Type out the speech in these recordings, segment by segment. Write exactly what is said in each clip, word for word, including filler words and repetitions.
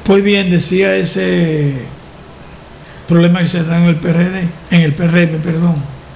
Pues bien, decía ese problema que se da en el P R D, en el P R M, perdón,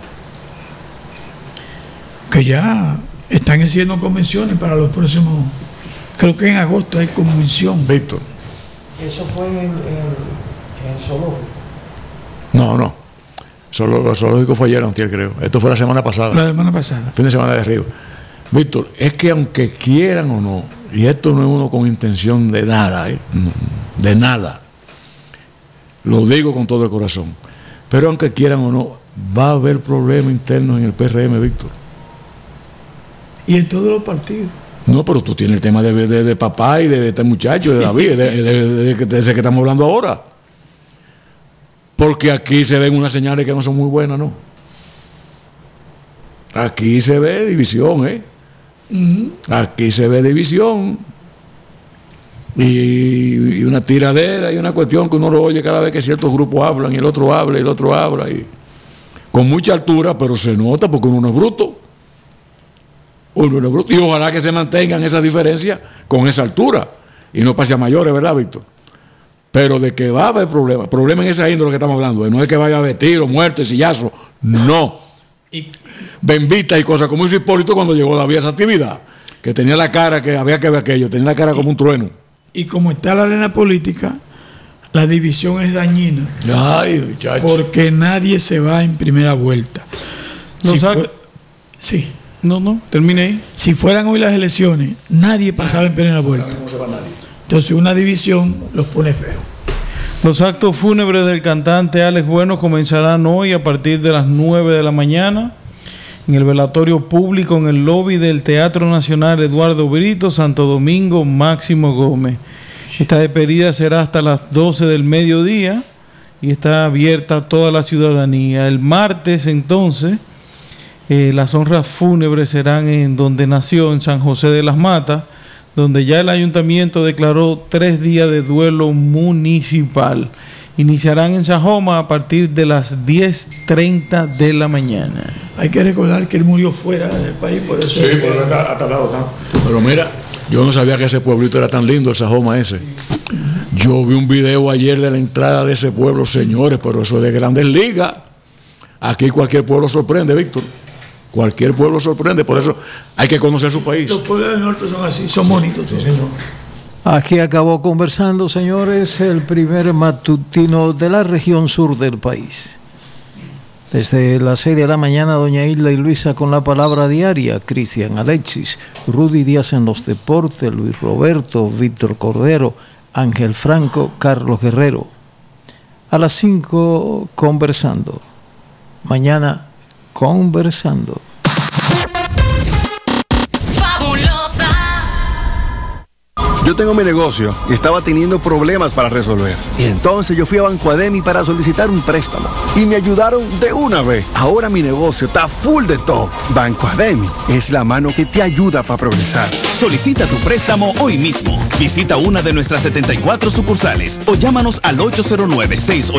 que ya están haciendo convenciones para los próximos, creo que en agosto hay convención. Víctor. Eso fue en el, en el, en el zoológico. No, no. Solo, el zoológico fue ayer, antier, creo. Esto fue la semana pasada. La semana pasada. Fin de semana de arriba. Víctor, es que aunque quieran o no, y esto no es uno con intención de nada, ¿eh? de nada, lo digo con todo el corazón, pero aunque quieran o no, va a haber problemas internos en el P R M, Víctor. Y en todos los partidos. No, pero tú tienes el tema de, de, de papá y de este muchacho, de David, de, de, de, de, de, de ese que estamos hablando ahora. Porque aquí se ven unas señales que no son muy buenas, ¿no? Aquí se ve división, ¿eh? Uh-huh. Aquí se ve división. Y, y una tiradera y una cuestión que uno lo oye cada vez que ciertos grupos hablan y el otro habla y el otro habla. Y con mucha altura, pero se nota porque uno no es bruto. Uno no es bruto. Y ojalá que se mantengan esas diferencias con esa altura. Y no pase a mayores, ¿verdad, Víctor? Pero de que va a haber problemas, problemas en esa índole que estamos hablando, no es que vaya a haber tiro, muerte, sillazo, no. Y Bembita y cosas como hizo Hipólito cuando llegó David a esa actividad, que tenía la cara, que había que ver aquello, tenía la cara y, como un trueno. Y como está la arena política, la división es dañina. Ay, muchacho. Porque nadie se va en primera vuelta. No si sabe. fue, sí. No, no, termine ahí. Si fueran hoy las elecciones, nadie pasaba en primera vuelta. No se va nadie. Entonces una división los pone feo. Los actos fúnebres del cantante Alex Bueno comenzarán hoy a partir de las nueve de la mañana en el velatorio público en el lobby del Teatro Nacional Eduardo Brito, Santo Domingo, Máximo Gómez. Esta despedida será hasta las doce del mediodía y está abierta a toda la ciudadanía. El martes, entonces, eh, las honras fúnebres serán en donde nació, en San José de las Matas, donde ya el ayuntamiento declaró tres días de duelo municipal. Iniciarán en Sajoma a partir de las diez treinta de la mañana. Hay que recordar que él murió fuera del país, por eso. Sí, es por que... está atalado. Pero mira, yo no sabía que ese pueblito era tan lindo, el Sajoma ese. Yo vi un video ayer de la entrada de ese pueblo, señores, pero eso es de Grandes Ligas. Aquí cualquier pueblo sorprende, Víctor. Cualquier pueblo sorprende, por eso hay que conocer su país. Los pueblos del norte son así, son bonitos. Sí, señor. Aquí acabó conversando, señores, el primer matutino de la región sur del país. Desde las seis de la mañana, doña Hilda y Luisa con la palabra diaria, Cristian Alexis, Rudy Díaz en los deportes, Luis Roberto, Víctor Cordero, Ángel Franco, Carlos Guerrero. A las cinco, conversando. Mañana, conversando. Yo tengo mi negocio y estaba teniendo problemas para resolver. Y entonces yo fui a Banco Ademi para solicitar un préstamo. Y me ayudaron de una vez. Ahora mi negocio está full de todo. Banco Ademi es la mano que te ayuda para progresar. Solicita tu préstamo hoy mismo. Visita una de nuestras setenta y cuatro sucursales o llámanos al ocho cero nueve, seis